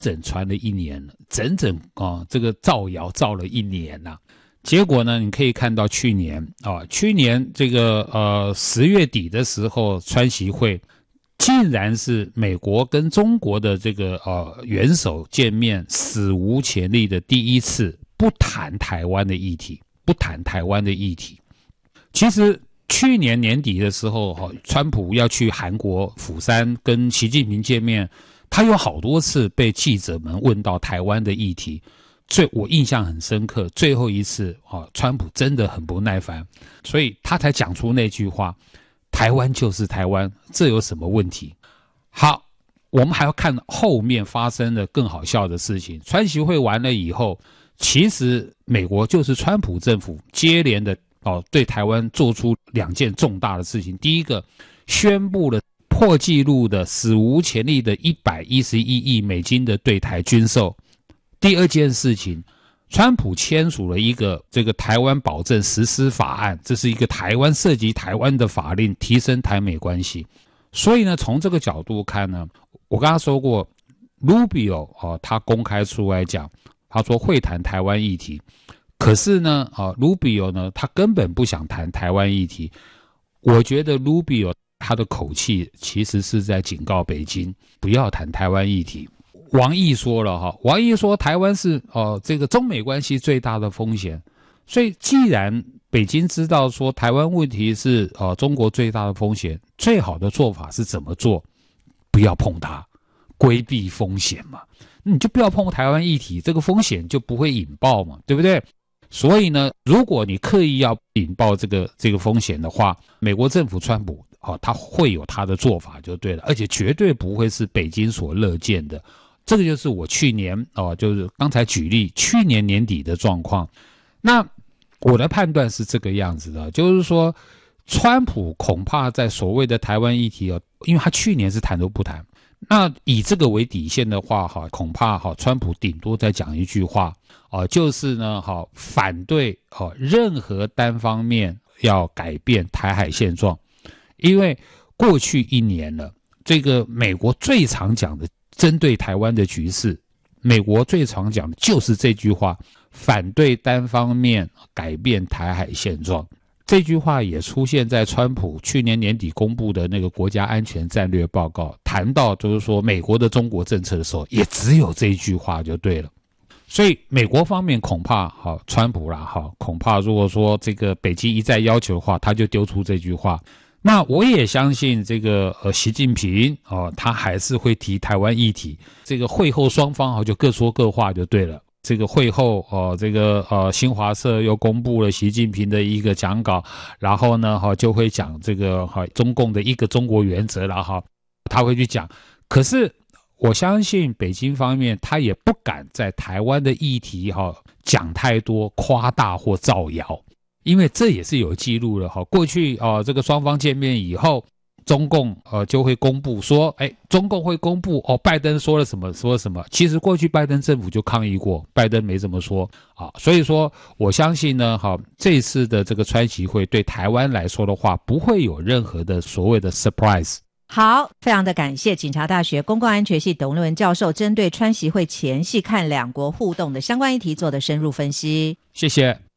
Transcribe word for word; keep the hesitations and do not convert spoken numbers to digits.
整传了一年了，整整啊这个造谣造了一年呐、啊。结果呢，你可以看到去年啊，去年这个呃十月底的时候，川习会竟然是美国跟中国的这个呃元首见面史无前例的第一次不谈台湾的议题，不谈台湾的议题。其实去年年底的时候，哈，川普要去韩国釜山跟习近平见面，他有好多次被记者们问到台湾的议题。最我印象很深刻，最后一次啊，川普真的很不耐烦，所以他才讲出那句话：台湾就是台湾，这有什么问题？好，我们还要看后面发生的更好笑的事情。川习会完了以后，其实美国就是川普政府接连的哦，对台湾做出两件重大的事情。第一个，宣布了破纪录的史无前例的一百一十一亿美金的对台军售。第二件事情，川普签署了一个这个台湾保证实施法案，这是一个台湾涉及台湾的法令，提升台美关系。所以呢，从这个角度看呢，我刚刚说过 ，Rubio 哦，他公开出来讲，他说会谈台湾议题，可是呢，啊 ，Rubio 呢，他根本不想谈台湾议题。我觉得 Rubio 他的口气其实是在警告北京不要谈台湾议题。王毅说了哈，王毅说台湾是呃这个中美关系最大的风险，所以既然北京知道说台湾问题是呃中国最大的风险，最好的做法是怎么做？不要碰它，规避风险嘛。你就不要碰台湾议题，这个风险就不会引爆嘛，对不对？所以呢，如果你刻意要引爆这个这个风险的话，美国政府川普哦，他会有他的做法就对了，而且绝对不会是北京所乐见的。这个就是我去年哦，就是刚才举例去年年底的状况。那我的判断是这个样子的，就是说，川普恐怕在所谓的台湾议题哦，因为他去年是谈都不谈，那以这个为底线的话，哈，恐怕哈，川普顶多再讲一句话啊，就是呢，哈，反对哈任何单方面要改变台海现状，因为过去一年了，这个美国最常讲的。针对台湾的局势，美国最常讲的就是这句话：反对单方面改变台海现状。这句话也出现在川普去年年底公布的那个国家安全战略报告，谈到就是说美国的中国政策的时候，也只有这一句话就对了。所以美国方面恐怕好，川普啦哈，恐怕如果说这个北京一再要求的话，他就丢出这句话。那我也相信这个呃习近平哦，他还是会提台湾议题。这个会后双方哦就各说各话就对了。这个会后哦，这个呃新华社又公布了习近平的一个讲稿，然后呢哈、哦、就会讲这个哈、哦、中共的一个中国原则了哈，他会去讲。可是我相信北京方面他也不敢在台湾的议题哈、哦、讲太多夸大或造谣。因为这也是有记录的哈，过去啊、呃，这个双方见面以后，中共呃就会公布说，哎，中共会公布哦，拜登说了什么说了什么。其实过去拜登政府就抗议过，拜登没这么说啊，所以说我相信呢，哈，这次的这个川习会对台湾来说的话，不会有任何的所谓的 surprise。 好，非常的感谢警察大学公共安全系董论文教授针对川习会前夕看两国互动的相关议题做的深入分析。 谢谢。